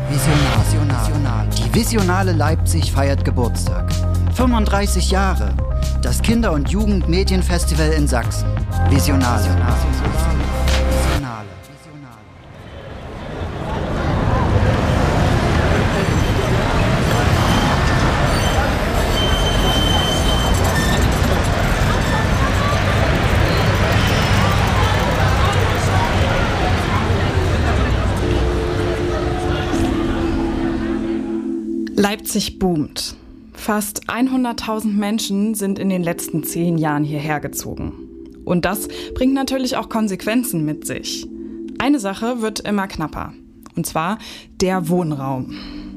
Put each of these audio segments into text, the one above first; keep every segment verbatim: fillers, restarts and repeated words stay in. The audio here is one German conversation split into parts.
Visionar. Die Visionale Leipzig feiert Geburtstag. fünfunddreißig Jahre. Das Kinder- und Jugendmedienfestival in Sachsen. Visionale. Visionale. Leipzig boomt. Fast hunderttausend Menschen sind in den letzten zehn Jahren hierher gezogen. Und das bringt natürlich auch Konsequenzen mit sich. Eine Sache wird immer knapper. Und zwar der Wohnraum.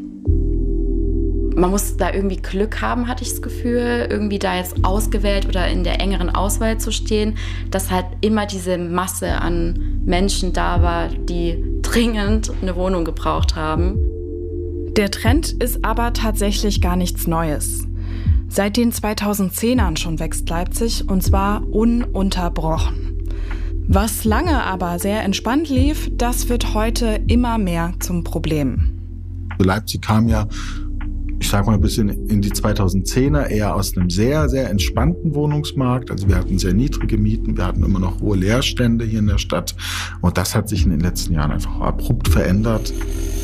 Man muss da irgendwie Glück haben, hatte ich das Gefühl, irgendwie da jetzt ausgewählt oder in der engeren Auswahl zu stehen, dass halt immer diese Masse an Menschen da war, die dringend eine Wohnung gebraucht haben. Der Trend ist aber tatsächlich gar nichts Neues. Seit den zweitausendzehnern schon wächst Leipzig, und zwar ununterbrochen. Was lange aber sehr entspannt lief, das wird heute immer mehr zum Problem. Leipzig kam ja, ich sag mal, ein bisschen in die zweitausendzehner eher aus einem sehr, sehr entspannten Wohnungsmarkt. Also wir hatten sehr niedrige Mieten, wir hatten immer noch hohe Leerstände hier in der Stadt. Und das hat sich in den letzten Jahren einfach abrupt verändert.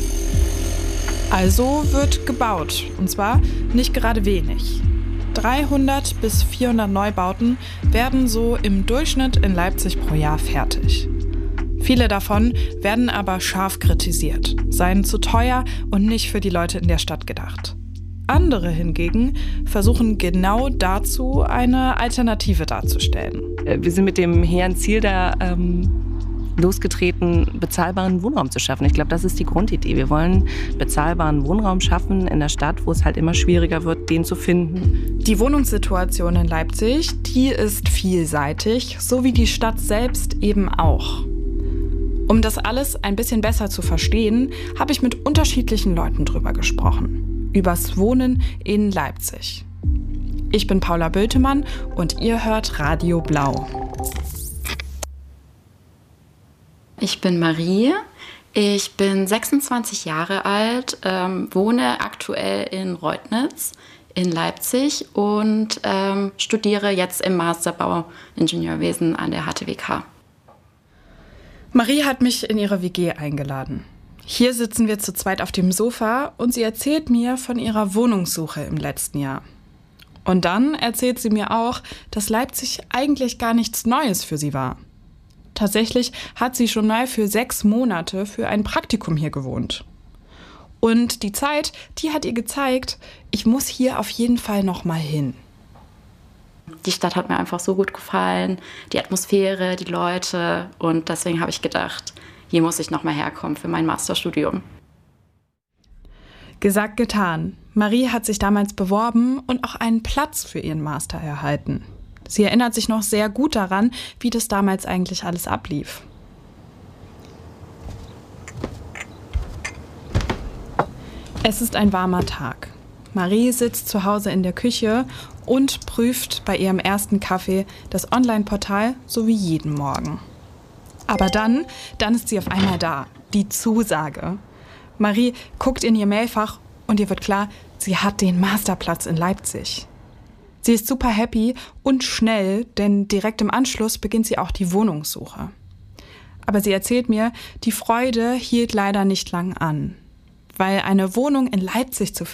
Also wird gebaut, und zwar nicht gerade wenig. dreihundert bis vierhundert Neubauten werden so im Durchschnitt in Leipzig pro Jahr fertig. Viele davon werden aber scharf kritisiert, seien zu teuer und nicht für die Leute in der Stadt gedacht. Andere hingegen versuchen genau dazu eine Alternative darzustellen. Wir sind mit dem hehren Ziel da ähm losgetreten, bezahlbaren Wohnraum zu schaffen. Ich glaube, das ist die Grundidee. Wir wollen bezahlbaren Wohnraum schaffen in der Stadt, wo es halt immer schwieriger wird, den zu finden. Die Wohnungssituation in Leipzig, die ist vielseitig, so wie die Stadt selbst eben auch. Um das alles ein bisschen besser zu verstehen, habe ich mit unterschiedlichen Leuten drüber gesprochen. Übers Wohnen in Leipzig. Ich bin Paula Bültemann und ihr hört Radio Blau. Ich bin Marie, ich bin sechsundzwanzig Jahre alt, ähm, wohne aktuell in Reutnitz in Leipzig und ähm, studiere jetzt im Master Bauingenieurwesen an der H T W K. Marie hat mich in ihre W G eingeladen. Hier sitzen wir zu zweit auf dem Sofa und sie erzählt mir von ihrer Wohnungssuche im letzten Jahr. Und dann erzählt sie mir auch, dass Leipzig eigentlich gar nichts Neues für sie war. Tatsächlich hat sie schon mal für sechs Monate für ein Praktikum hier gewohnt. Und die Zeit, die hat ihr gezeigt, ich muss hier auf jeden Fall noch mal hin. Die Stadt hat mir einfach so gut gefallen, die Atmosphäre, die Leute. Und deswegen habe ich gedacht, hier muss ich noch mal herkommen für mein Masterstudium. Gesagt, getan. Marie hat sich damals beworben und auch einen Platz für ihren Master erhalten. Sie erinnert sich noch sehr gut daran, wie das damals eigentlich alles ablief. Es ist ein warmer Tag. Marie sitzt zu Hause in der Küche und prüft bei ihrem ersten Kaffee das Online-Portal, so wie jeden Morgen. Aber dann, dann ist sie auf einmal da, die Zusage. Marie guckt in ihr Mailfach und ihr wird klar, sie hat den Masterplatz in Leipzig. Sie ist super happy und schnell, denn direkt im Anschluss beginnt sie auch die Wohnungssuche. Aber sie erzählt mir, die Freude hielt leider nicht lang an. Weil eine Wohnung in Leipzig zu